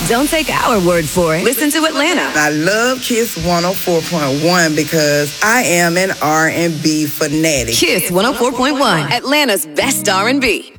Don't take our word for it. Listen to Atlanta. I love Kiss 104.1 because I am an R&B fanatic. Kiss 104.1, Atlanta's best R&B.